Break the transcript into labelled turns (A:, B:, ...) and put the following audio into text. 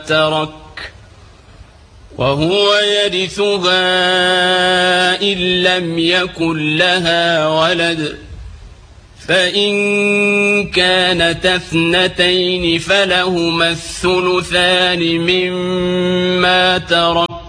A: ترك وهو يرثها إن لم يكن لها ولد فإن كانتا اثنتين فلهما الثلثان مما ترك